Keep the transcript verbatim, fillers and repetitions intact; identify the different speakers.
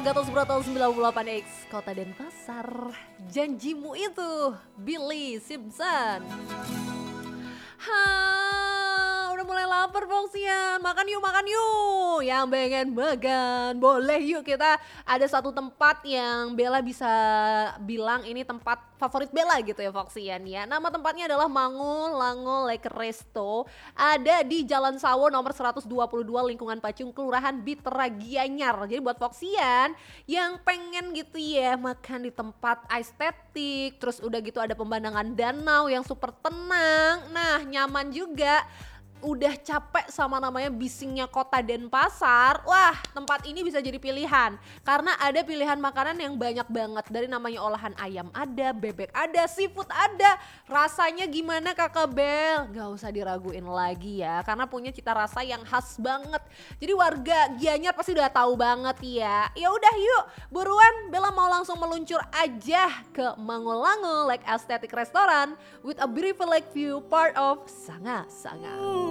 Speaker 1: Gatot Subroto sembilan puluh delapan X Kota Denpasar. Janjimu itu Billy Simpson. Hah, udah mulai lapar Foxian. Makan yuk, makan yuk. Yang pengen makan, boleh yuk kita. Ada satu tempat yang Bella bisa bilang ini tempat favorit Bella gitu ya Foxian ya. Nama tempatnya adalah Mango Lango Lake Resto. Ada di Jalan Sawo nomor seratus dua puluh dua Lingkungan Pacung, Kelurahan Bitera Gianyar. Jadi buat Foxian yang pengen gitu ya makan di tempat estetik, terus udah gitu ada pemandangan danau yang super tenang. Nah, nyaman juga. Udah capek sama namanya bisingnya kota Denpasar, wah tempat ini bisa jadi pilihan. Karena ada pilihan makanan yang banyak banget. Dari namanya olahan ayam ada, bebek ada, seafood ada. Rasanya gimana Kakak Bel? Gak usah diraguin lagi ya, karena punya cita rasa yang khas banget. Jadi warga Gianyar pasti udah tahu banget ya. Ya udah yuk, buruan Bella mau langsung meluncur aja ke Mango Lango Lake Aesthetic Restaurant with a beautiful lake view part of Sanga Sanga.